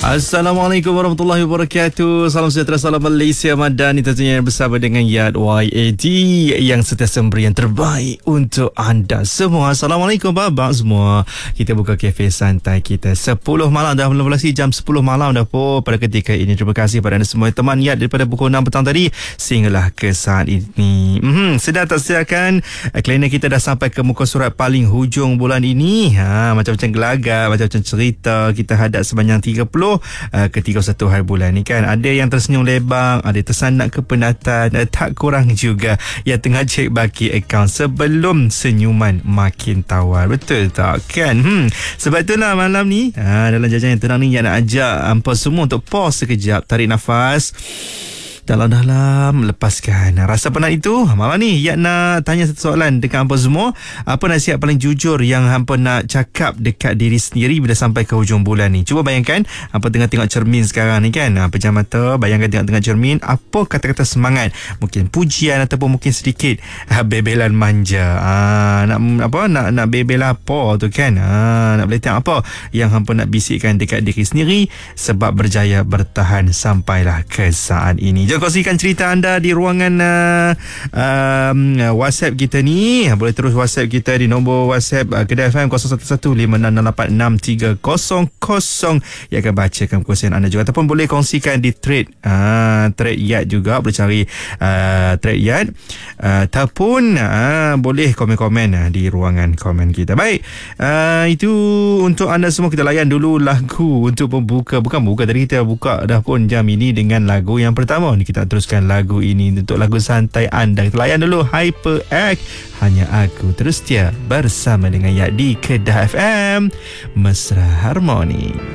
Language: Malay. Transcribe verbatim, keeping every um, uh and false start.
Assalamualaikum warahmatullahi wabarakatuh. Salam sejahtera, salam Malaysia Madani. Tentunya bersama dengan Yad Y A D yang sentiasa memberi yang terbaik untuk anda semua. Assalamualaikum babak semua. Kita buka kafe santai kita sepuluh malam, dah melewati jam sepuluh malam dah po pada ketika ini. Terima kasih kepada anda semua teman Yad daripada pukul enam petang tadi sehinggalah ke saat ini. Hmm, sedar tak sedarkan klinik kita dah sampai ke muka surat paling hujung bulan ini. Ha, macam-macam gelagat, macam-macam cerita kita hadap sebanyak tiga puluh Uh, ke tiga puluh satu hari bulan ni kan. Ada yang tersenyum lebang, ada tersanak ke penatan, uh, tak kurang juga yang tengah cek baki akaun sebelum senyuman makin tawar. Betul tak kan? Hmm. Sebab itulah malam ni uh, dalam jajan yang tenang ni yang nak ajak hampa semua untuk pause sekejap, tarik nafas dalam-dalam, lepaskan rasa penat itu. Malam ni Yak nak tanya satu soalan dekat hampa semua. Apa nasihat paling jujur yang hampa nak cakap dekat diri sendiri bila sampai ke hujung bulan ni? Cuba bayangkan hampa tengah tengok cermin sekarang ni kan. Ha, pejam mata, bayangkan tengok-tengok cermin. Apa kata-kata semangat, mungkin pujian ataupun mungkin sedikit ha, bebelan manja. Ha, nak apa nak nak bebel apa tu kan? Ha, nak beletak apa yang hampa nak bisikkan dekat diri sendiri sebab berjaya bertahan sampailah ke saat ini. Jangan kongsikan cerita anda di ruangan uh, um, WhatsApp kita ni. Boleh terus WhatsApp kita di nombor WhatsApp uh, Kedah F M kosong satu satu lima enam enam lapan enam tiga kosong kosong yang akan bacakan perkongsian anda juga. Ataupun boleh kongsikan di thread uh, thread Yad juga. Boleh cari uh, thread Yad uh, ataupun uh, boleh komen-komen uh, di ruangan komen kita. Baik, uh, itu untuk anda semua. Kita layan dulu lagu untuk pembuka. Bukan buka, tadi kita buka dah pun jam ini dengan lagu yang pertama. Kita teruskan lagu ini untuk lagu santai anda. Kita layan dulu Hyperact, Hanya Aku Terus Setia bersama dengan Yad di Kedah F M. Mesra Harmoni.